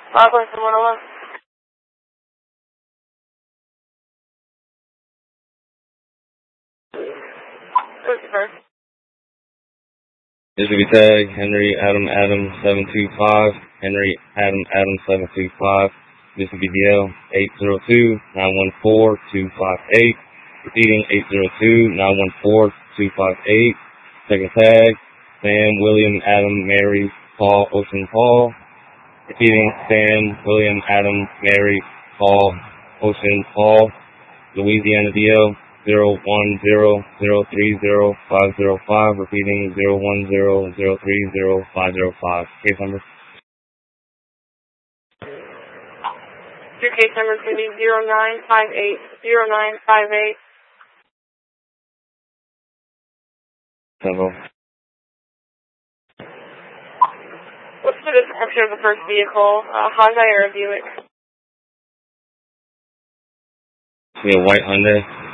Rockland 101. First. This will be tag Henry Adam 725. Henry Adam 725. This will be DL 802-914-258. Repeating 802-914-258. Second tag Sam William Adam Mary Paul Ocean Paul. Repeating Sam William Adam Mary Paul Ocean Paul. Louisiana DL 010030505. Repeating 010030505. Case number. Your case number is going to be 0958. Tempo. What's the description of the first vehicle? Hyundai or a Buick? It's a white Hyundai.